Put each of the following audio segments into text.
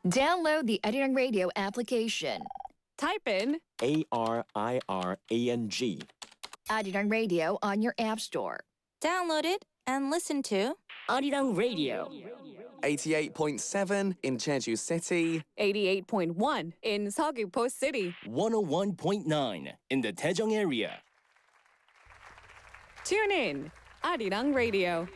Download the Arirang Radio application. Type in ARIRANG. Arirang Radio on your app store. Download it and listen to Arirang Radio. 88.7 in Jeju City. 88.1 in Seogwipo City. 101.9 in the Daejeong area. Tune in, Arirang Radio.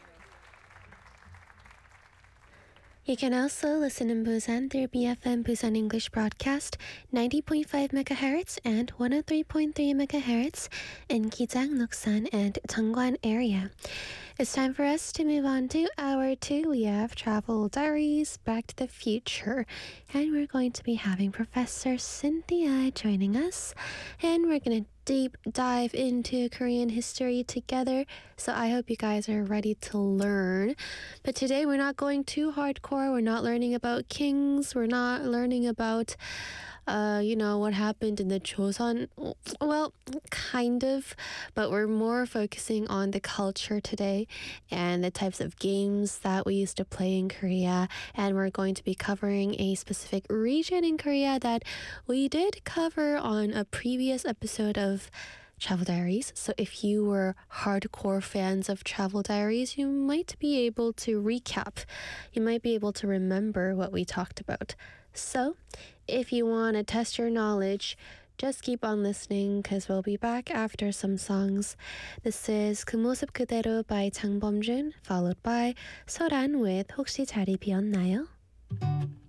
You can also listen in Busan through BFM Busan English Broadcast 90.5 MHz and 103.3 MHz in Gijang, Noksan, and Cheongwan area. It's time for us to move on to hour 2. We have Travel Diaries, Back to the Future, and we're going to be having Professor Cynthia joining us, and we're going to deep dive into Korean history together. So I hope you guys are ready to learn. But today we're not going too hardcore. We're not learning about kings. We're not learning about what happened in the Joseon. Well, kind of, but we're more focusing on the culture today and the types of games that we used to play in Korea. And we're going to be covering a specific region in Korea that we did cover on a previous episode of Travel Diaries. So if you were hardcore fans of Travel Diaries, you might be able to recap. You might be able to remember what we talked about. So if you want to test your knowledge, just keep on listening because we'll be back after some songs. This is 그 모습 그대로 by 장범준, followed by 소란 with 혹시 자리 비었나요?